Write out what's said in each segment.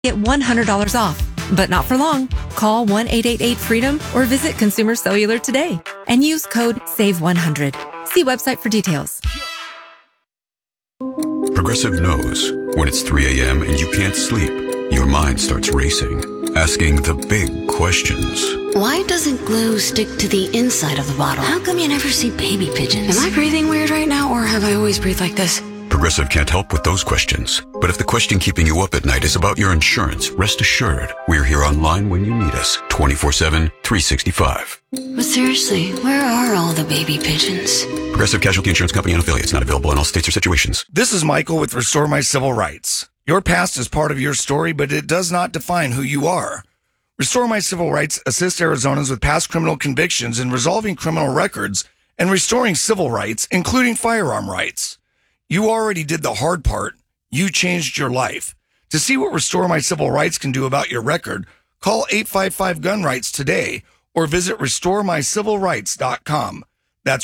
Get $100 off, but not for long. Call 1-888-FREEDOM or visit Consumer Cellular today and use code SAVE100. See website for details. Progressive knows when it's 3 a.m. and you can't sleep, your mind starts racing, asking the big questions. Why doesn't glue stick to the inside of the bottle? How come you never see baby pigeons? Am I breathing weird right now, or have I always breathed like this? Progressive can't help with those questions. But if the question keeping you up at night is about your insurance, rest assured, we're here online when you need us, 24/7, 365. But seriously, where are all the baby pigeons? Progressive Casualty Insurance Company and affiliates, not available in all states or situations. This is Michael with Restore My Civil Rights. Your past is part of your story, but it does not define who you are. Restore My Civil Rights assists Arizonans with past criminal convictions in resolving criminal records and restoring civil rights, including firearm rights. You already did the hard part. You changed your life. To see what Restore My Civil Rights can do about your record, call 855-GUN-RIGHTS today or visit RestoreMyCivilRights.com. That's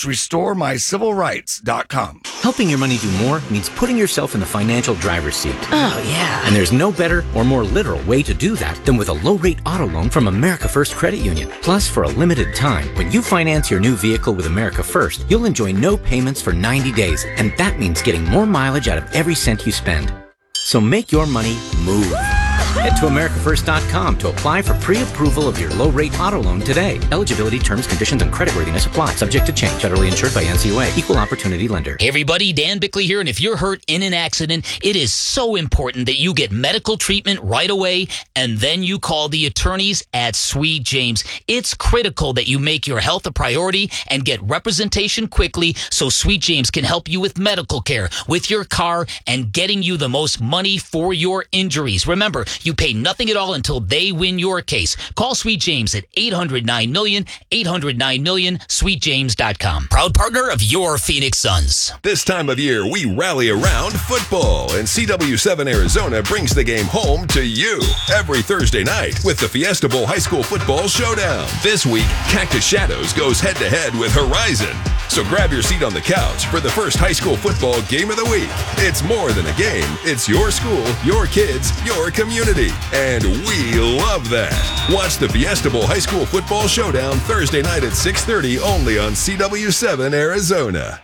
RestoreMyCivilRights.com. Helping your money do more means putting yourself in the financial driver's seat. Oh, yeah. And there's no better or more literal way to do that than with a low-rate auto loan from America First Credit Union. Plus, for a limited time, when you finance your new vehicle with America First, you'll enjoy no payments for 90 days. And that means getting more mileage out of every cent you spend. So make your money move. Head to AmericaFirst.com to apply for pre-approval of your low-rate auto loan today. Eligibility, terms, conditions, and creditworthiness apply. Subject to change. Federally insured by NCUA. Equal opportunity lender. Hey everybody, Dan Bickley here, and if you're hurt in an accident, it is so important that you get medical treatment right away, and then you call the attorneys at Sweet James. It's critical that you make your health a priority and get representation quickly so Sweet James can help you with medical care, with your car, and getting you the most money for your injuries. Remember, you pay nothing at all until they win your case. Call Sweet James at 800-9-MILLION, 800-9-MILLION, sweetjames.com. Proud partner of your Phoenix Suns. This time of year, we rally around football, and CW7 Arizona brings the game home to you every Thursday night with the Fiesta Bowl High School Football Showdown. This week, Cactus Shadows goes head-to-head with Horizon. So grab your seat on the couch for the first high school football game of the week. It's more than a game. It's your school, your kids, your community. And we love that. Watch the Fiesta Bowl High School Football Showdown Thursday night at 6:30 only on CW7 Arizona.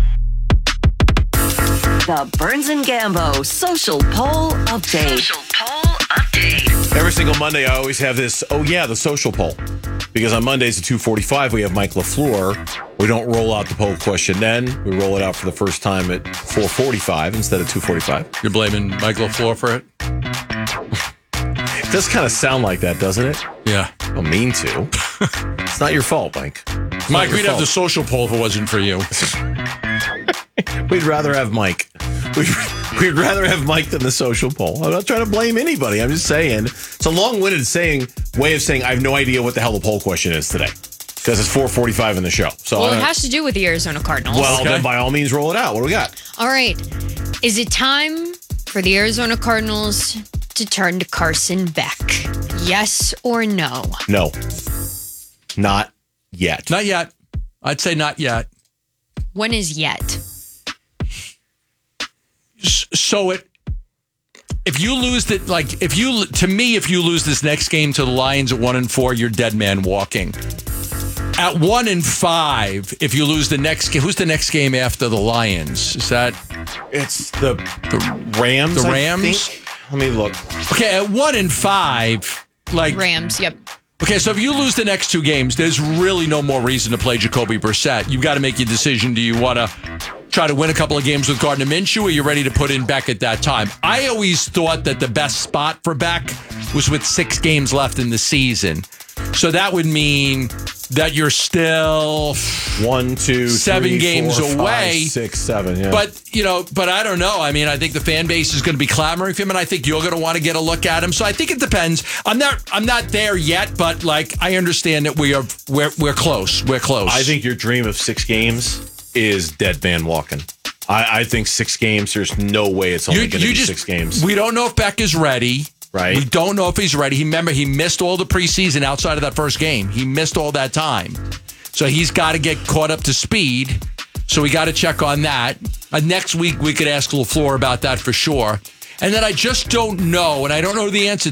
The Burns and Gambo Social Poll Update. Every single Monday, I always have this, the social poll. Because on Mondays at 2:45, we have Mike LaFleur. We don't roll out the poll question then. We roll it out for the first time at 4:45 instead of 2:45. You're blaming Mike LaFleur for it? It does kind of sound like that, doesn't it? Yeah. I don't mean to. It's not your fault, Mike. Mike, we'd have the social poll if it wasn't for you. We'd rather have Mike. We'd rather have Mike than the social poll. I'm not trying to blame anybody. I'm just saying it's a long-winded way of saying I have no idea what the hell the poll question is today because it's 4:45 in the show. So it has to do with the Arizona Cardinals. Well, then by all means, roll it out. What do we got? All right. Is it time for the Arizona Cardinals to turn to Carson Beck? Yes or no? No. Not yet. Not yet. I'd say not yet. When is yet? So if you lose if you lose this next game to the Lions at 1-4, you're dead man walking. At 1-5, if you lose the next game, who's the next game after the Lions? Is that? It's the Rams. The Rams. I think. Let me look. Okay, at 1-5, Rams. Yep. Okay, so if you lose the next two games, there's really no more reason to play Jacoby Brissett. You've got to make your decision. Do you want to try to win a couple of games with Gardner Minshew, or are you ready to put in Beck at that time? I always thought that the best spot for Beck was with 6 games left in the season. So that would mean that you're still 1, 2, 7 3, games 4, away. 5, 6, 7, yeah. But I don't know. I mean, I think the fan base is going to be clamoring for him, and I think you're going to want to get a look at him. So I think it depends. I'm not there yet, but I understand that we're close. We're close. I think your dream of 6 games is dead man walking. I think 6 games. There's no way it's only going to be 6 games. We don't know if Beck is ready. Right. We don't know if he's ready. Remember, he missed all the preseason outside of that first game. He missed all that time. So he's got to get caught up to speed. So we got to check on that. Next week, we could ask LaFleur about that for sure. And then I just don't know, and I don't know the answer